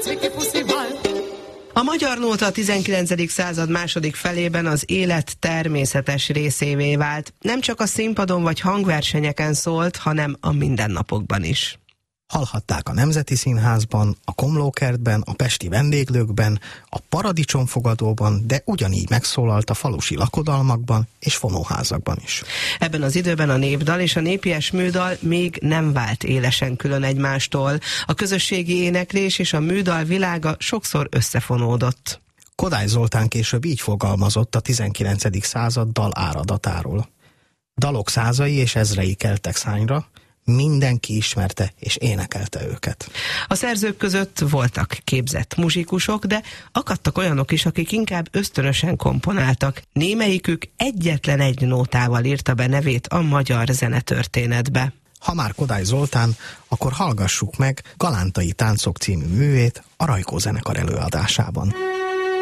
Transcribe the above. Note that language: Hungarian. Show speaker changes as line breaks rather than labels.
A magyar nóta a 19. század második felében az élet természetes részévé vált. Nem csak a színpadon vagy hangversenyeken szólt, hanem a mindennapokban is.
Hallhatták a Nemzeti Színházban, a Komlókertben, a pesti vendéglőkben, a Paradicsomfogadóban, de ugyanígy megszólalt a falusi lakodalmakban és fonóházakban is.
Ebben az időben a népdal és a népies műdal még nem vált élesen külön egymástól. A közösségi éneklés és a műdal világa sokszor összefonódott.
Kodály Zoltán később így fogalmazott a 19. század dal áradatáról. Dalok százai és ezrei keltek szányra, mindenki ismerte és énekelte őket.
A szerzők között voltak képzett muzsikusok, de akadtak olyanok is, akik inkább ösztönösen komponáltak. Némelyikük egyetlen egy nótával írta be nevét a magyar zenetörténetbe.
Ha már Kodály Zoltán, akkor hallgassuk meg Galántai táncok című művét a Rajkó zenekar előadásában.